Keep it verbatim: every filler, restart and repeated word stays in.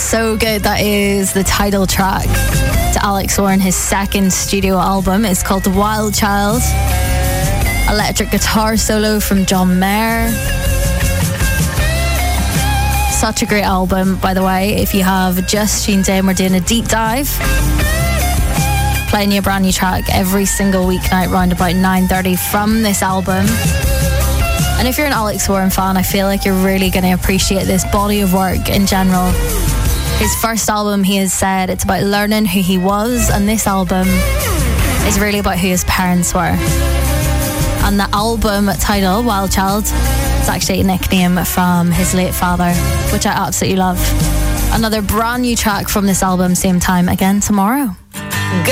So good. That is the title track to Alex Warren, his second studio album. It's called The Wild Child. Electric guitar solo from John Mayer. Such a great album, by the way. If you have just tuned in, we're doing a deep dive, playing you a brand new track every single weeknight round about nine thirty from this album. And if you're an Alex Warren fan, I feel like you're really going to appreciate this body of work in general. His first album, he has said it's about learning who he was, and this album is really about who his parents were. And the album title, Wild Child, is actually a nickname from his late father, which I absolutely love. Another brand new track from this album, same time again tomorrow.